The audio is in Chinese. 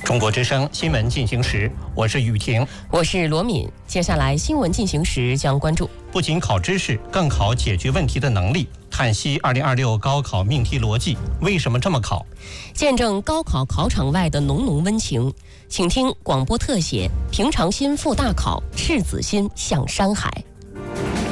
中国之声新闻进行时，我是雨婷， 我是罗敏。接下来新闻进行时将关注： 不仅考知识，更考解决问题的能力。探析2026高考命题逻辑，为什么这么考？ 见证高考考场外的浓浓温情。请听广播特写：平常心赴大考，赤子心向山海。